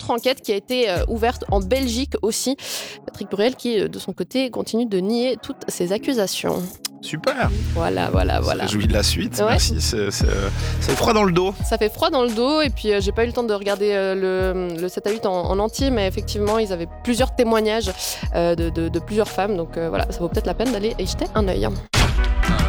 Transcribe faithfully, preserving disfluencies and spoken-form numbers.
autre enquête qui a été euh, ouverte en Belgique aussi. Patrick Bruel qui, euh, de son côté, continue de nier toutes ces accusations. Super. Voilà, voilà, voilà. Je me réjouis de la suite. Ouais. Merci. C'est, c'est, c'est froid dans le dos. Ça fait froid dans le dos et puis euh, j'ai pas eu le temps de regarder euh, le, le sept à huit en, en entier, mais effectivement, ils avaient plusieurs témoignages euh, de, de, de plusieurs femmes. Donc euh, voilà, ça vaut peut-être la peine d'aller y jeter un œil.